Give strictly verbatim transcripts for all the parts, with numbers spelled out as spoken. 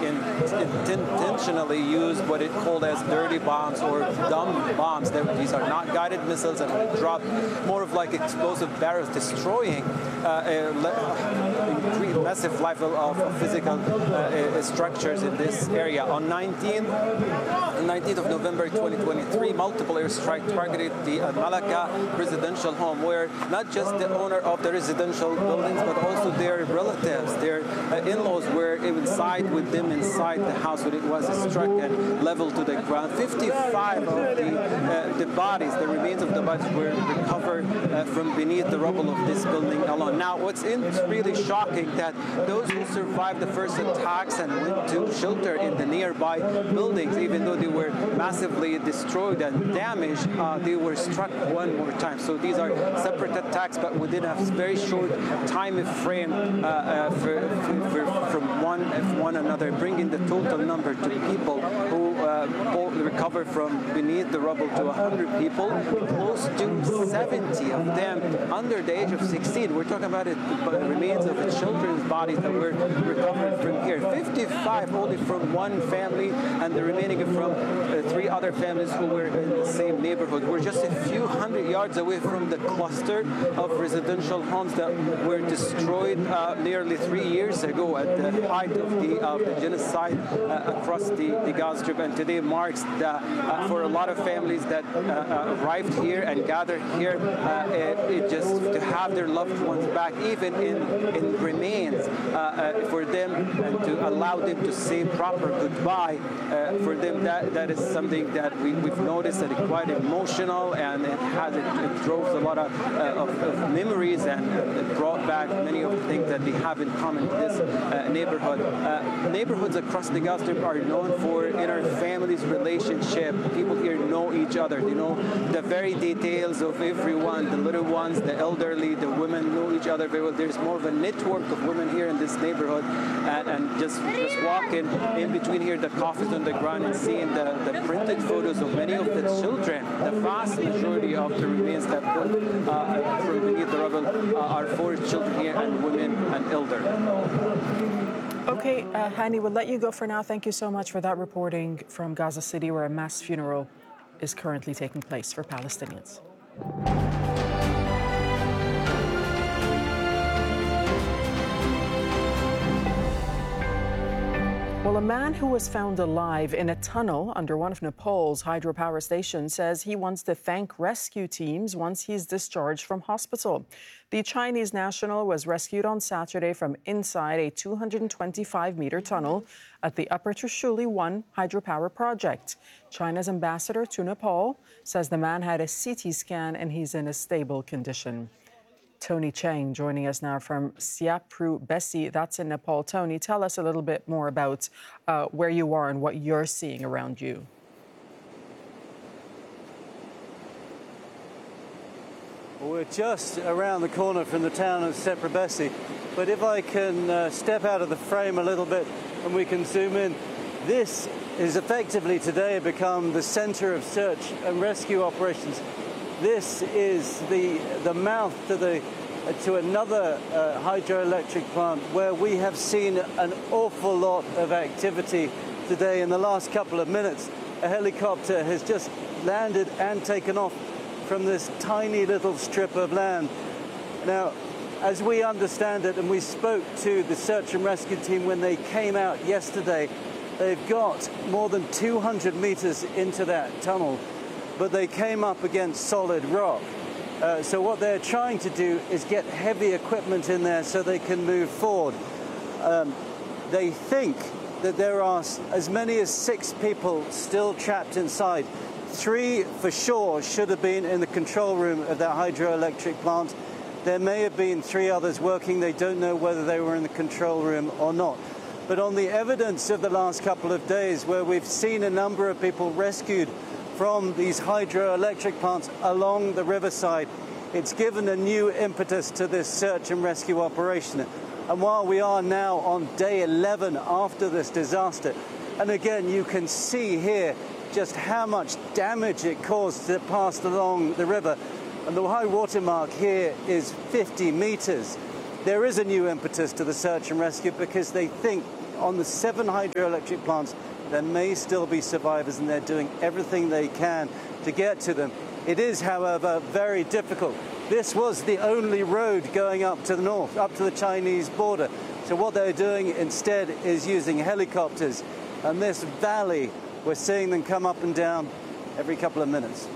in, intentionally used what it called as dirty bombs or dumb bombs. That these are not guided missiles and would drop more of like explosive barrels, destroying uh, a, a massive level of physical uh, structures in this area. On nineteenth of November twenty twenty-three, multiple airstrikes targeted the uh, Malacca residential home, where not just the owner of the residential buildings, but also their relatives, their uh, in-laws were inside with them inside the house when it was struck and leveled to the ground. fifty-five of the, uh, the bodies, the remains of the bodies were recovered uh, from beneath the rubble of this building alone. Now, what's in, really shocking that those who survived the first attacks and went to shelter in the nearby buildings, even though they were massively destroyed and damaged, uh, they were struck one more time. So these are separate attacks, but within a very short time frame uh, uh, for, for, for, from one of one another, bringing the total number to people who uh, recovered from beneath the rubble to one hundred people, close to seventy of them under the age of sixteen. We're talking about it, the remains of children's bodies that were recovered from here. fifty-five only from one family, and the remaining from uh, three other families who were in the same neighborhood. We're just a few hundred yards away from the cluster of residential homes that were destroyed uh, nearly three years ago at the height of the, uh, the genocide uh, across the, the Gaza Strip. And today marks the, uh, for a lot of families that uh, uh, arrived here and gathered here, uh, it, it just to have their loved ones back, even in, in remains, uh, uh, for them and to allow them to say proper goodbye. Uh, for them, that, that is something that we, we've noticed that it's quite emotional, and it has it, it drove a lot of, uh, of, of memories, and uh, it brought back many of the things that they have in common in this uh, neighborhood. Uh, neighborhoods across the Gaza Strip are known for inner families relationship. People here know each other. They know the very details of everyone, the little ones, the elderly, the women know each other very well. There's more of a network of women here in this neighborhood, and, and just just walking in between here, the coffins on the ground, and seeing the, the printed photos of many of the children. The vast majority of the remains that put uh, from beneath the rubble uh, are for children here and women and elder. Okay, uh, Hani, we'll let you go for now. Thank you so much for that reporting from Gaza City, where a mass funeral is currently taking place for Palestinians. Well, a man who was found alive in a tunnel under one of Nepal's hydropower stations says he wants to thank rescue teams once he's discharged from hospital. The Chinese national was rescued on Saturday from inside a two hundred twenty-five meter tunnel at the Upper Trishuli one hydropower project. China's ambassador to Nepal says the man had a C T scan and he's in a stable condition. Tony Cheng joining us now from Siapru Besi, that's in Nepal. Tony, tell us a little bit more about uh, where you are and what you're seeing around you. Well, we're just around the corner from the town of Siapru Besi, but if I can uh, step out of the frame a little bit and we can zoom in, this is effectively today become the center of search and rescue operations. This is the the mouth to the uh, to another uh, hydroelectric plant where we have seen an awful lot of activity today. In the last couple of minutes, a helicopter has just landed and taken off from this tiny little strip of land. Now, as we understand it, and we spoke to the search and rescue team when they came out yesterday, they've got more than two hundred meters into that tunnel, but they came up against solid rock. Uh, so what they're trying to do is get heavy equipment in there so they can move forward. Um, they think that there are as many as six people still trapped inside. Three for sure should have been in the control room of that hydroelectric plant. There may have been three others working. They don't know whether they were in the control room or not. But on the evidence of the last couple of days, where we've seen a number of people rescued from these hydroelectric plants along the riverside, it's given a new impetus to this search and rescue operation. And while we are now on day eleven after this disaster, and again, you can see here just how much damage it caused to pass along the river. And the high water mark here is fifty meters. There is a new impetus to the search and rescue because they think on the seven hydroelectric plants, there may still be survivors, and they're doing everything they can to get to them. It is, however, very difficult. This was the only road going up to the north, up to the Chinese border. So what they're doing instead is using helicopters. And this valley, we're seeing them come up and down every couple of minutes.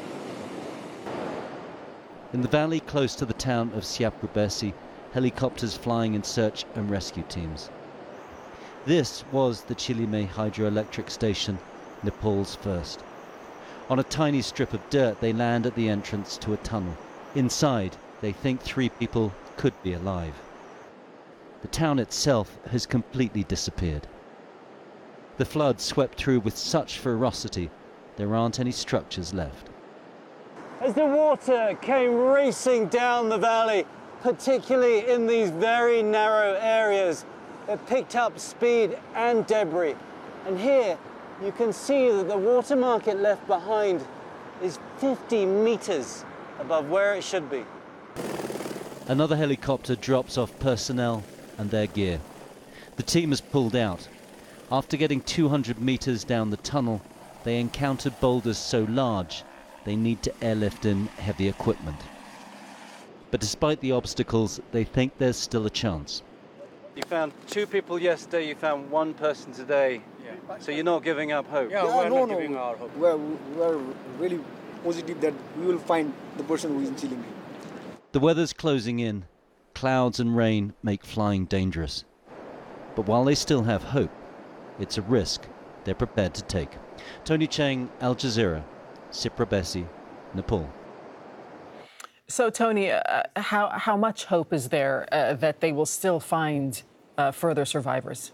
In the valley close to the town of Siaprubesi, helicopters flying in search and rescue teams. This was the Chilime hydroelectric station, Nepal's first. On a tiny strip of dirt, they land at the entrance to a tunnel. Inside, they think three people could be alive. The town itself has completely disappeared. The flood swept through with such ferocity, there aren't any structures left. As the water came racing down the valley, particularly in these very narrow areas, it picked up speed and debris. And here you can see that the water market left behind is fifty meters above where it should be. Another helicopter drops off personnel and their gear. The team has pulled out. After getting two hundred meters down the tunnel, they encountered boulders so large they need to airlift in heavy equipment. But despite the obstacles, they think there's still a chance. You found two people yesterday, you found one person today. Yeah. So you're not giving up hope? Yeah, Yeah, we're no, not no. giving our hope. We're, we're really positive that we will find the person who is in Chilime. The weather's closing in. Clouds and rain make flying dangerous. But while they still have hope, it's a risk they're prepared to take. Tony Cheng, Al Jazeera, Siprabesi, Nepal. So, Tony, uh, how, how much hope is there uh, that they will still find uh, further survivors?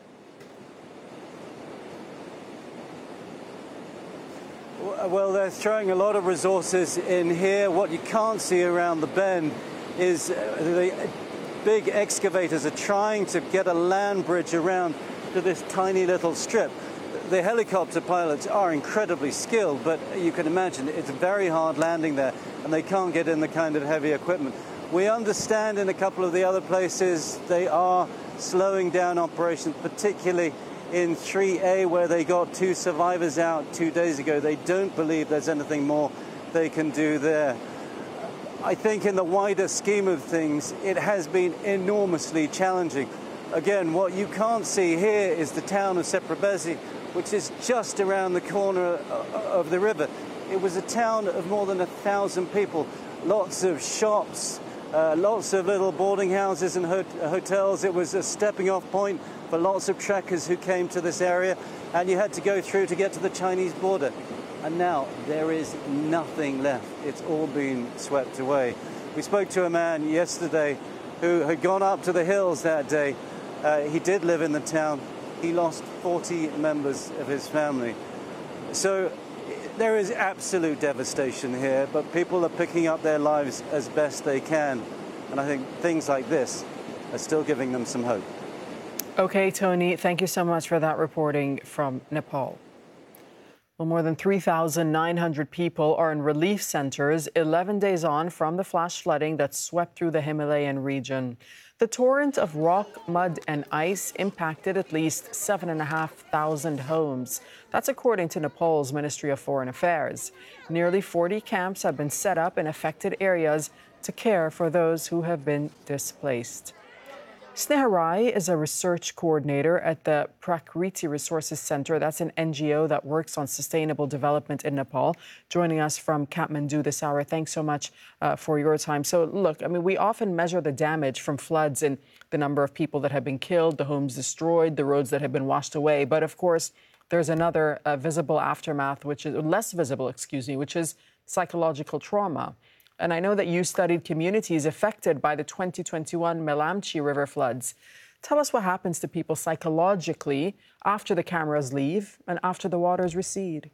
Well, they're throwing a lot of resources in here. What you can't see around the bend is uh, the big excavators are trying to get a land bridge around to this tiny little strip. The helicopter pilots are incredibly skilled, but you can imagine it's very hard landing there, and they can't get in the kind of heavy equipment. We understand in a couple of the other places they are slowing down operations, particularly in three A, where they got two survivors out two days ago. They don't believe there's anything more they can do there. I think in the wider scheme of things, it has been enormously challenging. Again, what you can't see here is the town of Siprabesi, which is just around the corner of the river. It was a town of more than a thousand people, lots of shops, uh, lots of little boarding houses and hot hotels. It was a stepping off point for lots of trekkers who came to this area, and you had to go through to get to the Chinese border. And now there is nothing left. It's all been swept away. We spoke to a man yesterday who had gone up to the hills that day. Uh, he did live in the town. He lost forty members of his family. So there is absolute devastation here, but people are picking up their lives as best they can. And I think things like this are still giving them some hope. Okay, Tony, thank you so much for that reporting from Nepal. Well, more than three thousand nine hundred people are in relief centers eleven days on from the flash flooding that swept through the Himalayan region. The torrent of rock, mud, and ice impacted at least seven thousand five hundred homes. That's according to Nepal's Ministry of Foreign Affairs. Nearly forty camps have been set up in affected areas to care for those who have been displaced. Sneha Rai is a research coordinator at the Prakriti Resources Center. That's an N G O that works on sustainable development in Nepal. Joining us from Kathmandu this hour. Thanks so much uh, for your time. So, look, I mean, we often measure the damage from floods in the number of people that have been killed, the homes destroyed, the roads that have been washed away. But, of course, there's another uh, visible aftermath, which is less visible, excuse me, which is psychological trauma. And I know that you studied communities affected by the twenty twenty-one Melamchi River floods. Tell us what happens to people psychologically after the cameras leave and after the waters recede.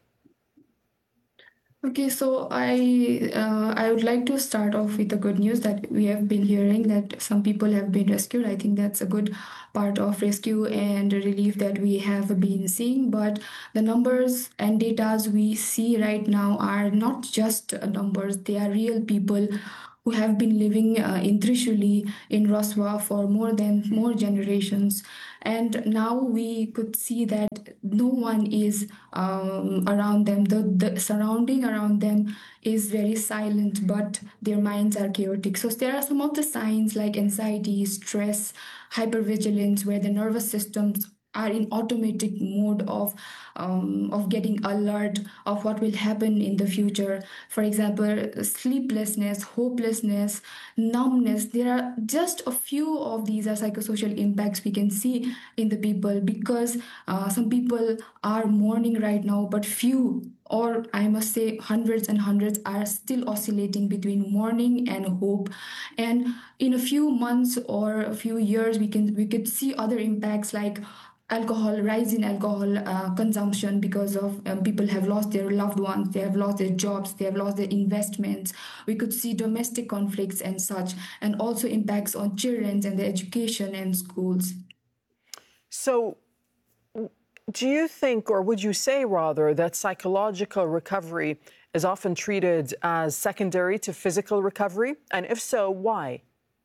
Okay, so I uh, I would like to start off with the good news that we have been hearing that some people have been rescued. I think that's a good part of rescue and relief that we have been seeing. But the numbers and data we see right now are not just numbers; they are real people who have been living uh, in Trishuli, in Raswa for more than more generations. And now we could see that no one is um, around them. The, the surrounding around them is very silent, but their minds are chaotic. So there are some of the signs like anxiety, stress, hypervigilance, where the nervous systems are in automatic mode of um, of getting alert of what will happen in the future. For example, sleeplessness, hopelessness, numbness. There are just a few of these are psychosocial impacts we can see in the people, because uh, some people are mourning right now, but few, or I must say hundreds and hundreds, are still oscillating between mourning and hope. And in a few months or a few years, we can we could see other impacts like alcohol, rise in alcohol uh, consumption, because of um, people have lost their loved ones, they have lost their jobs, they have lost their investments. We could see domestic conflicts and such, and also impacts on children and their education and schools. So do you think, or would you say rather, that psychological recovery is often treated as secondary to physical recovery? And if so, why?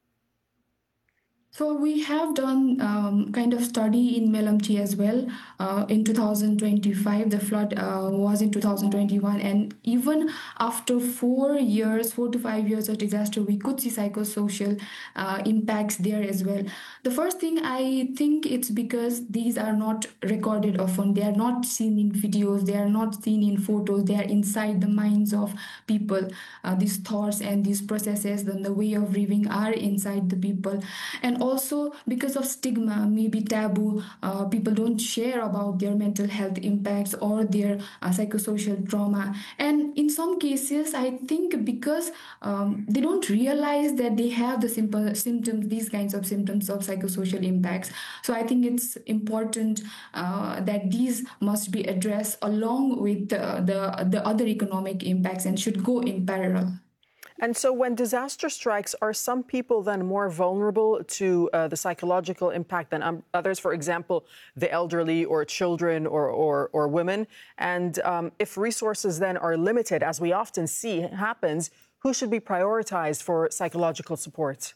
So we have done um, kind of study in Melamti as well. Uh, in two thousand twenty-five, the flood uh, was in two thousand twenty-one, and even after four years, four to five years of disaster, we could see psychosocial uh, impacts there as well. The first thing, I think it's because these are not recorded often. They are not seen in videos. They are not seen in photos. They are inside the minds of people. Uh, these thoughts and these processes, then the way of living are inside the people. And also because of stigma, maybe taboo, uh, people don't share about their mental health impacts or their uh, psychosocial trauma. And in some cases, I think because um, they don't realize that they have the simple symptoms, these kinds of symptoms of psychosocial impacts. So I think it's important uh, that these must be addressed along with the, the, the other economic impacts and should go in parallel. And so when disaster strikes, are some people then more vulnerable to uh, the psychological impact than um, others? For example, the elderly or children or, or, or women? And um, if resources then are limited, as we often see happens, who should be prioritized for psychological support?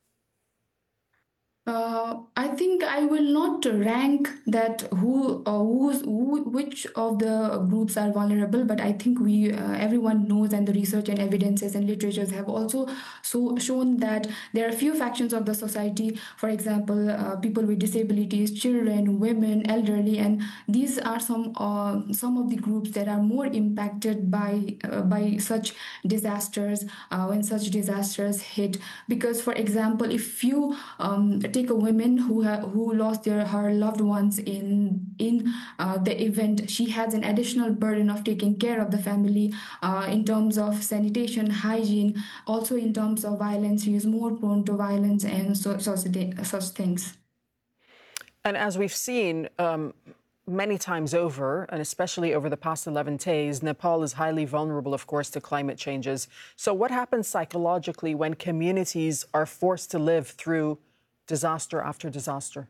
Uh, I think I will not rank that who, uh, who's, who, which of the groups are vulnerable, but I think we, uh, everyone knows, and the research and evidences and literatures have also so shown that there are few factions of the society, for example, uh, people with disabilities, children, women, elderly, and these are some uh, some of the groups that are more impacted by uh, by such disasters uh, when such disasters hit. Because, for example, if you um, take a woman who ha- who lost their her loved ones in in uh, the event, she has an additional burden of taking care of the family uh, in terms of sanitation, hygiene, also in terms of violence. She is more prone to violence and so, such, such things. And as we've seen um, many times over, and especially over the past eleven days, Nepal is highly vulnerable, of course, to climate changes. So what happens psychologically when communities are forced to live through disaster after disaster?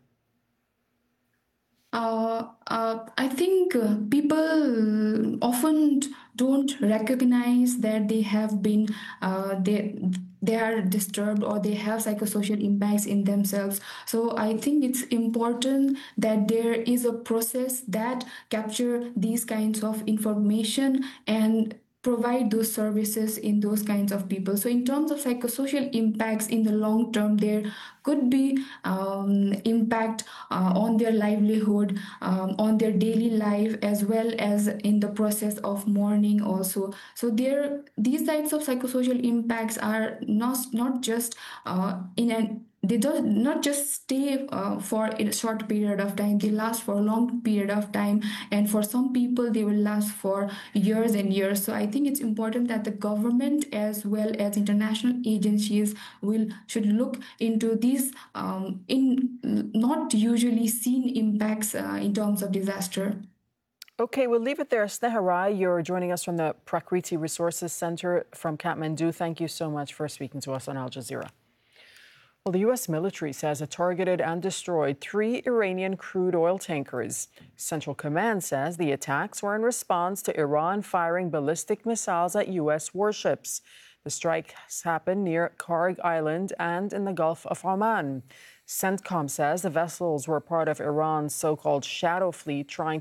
Uh, uh, I think uh, people often don't recognize that they have been uh, they they are disturbed or they have psychosocial impacts in themselves. So I think it's important that there is a process that capture these kinds of information and provide those services in those kinds of people. So in terms of psychosocial impacts in the long term, there could be um, impact uh, on their livelihood, um, on their daily life, as well as in the process of mourning also. So there, these types of psychosocial impacts are not, not just uh, in an they do not just stay uh, for a short period of time, they last for a long period of time, and for some people they will last for years and years. So I think it's important that the government as well as international agencies will should look into these um, in not usually seen impacts uh, in terms of disaster. Okay, we'll leave it there. Sneha Rai, you're joining us from the Prakriti Resources Center from Kathmandu. Thank you so much for speaking to us on Al Jazeera. Well, the U S military says it targeted and destroyed three Iranian crude oil tankers. Central Command says the attacks were in response to Iran firing ballistic missiles at U S warships. The strikes happened near Karg Island and in the Gulf of Oman. CENTCOM says the vessels were part of Iran's so-called shadow fleet trying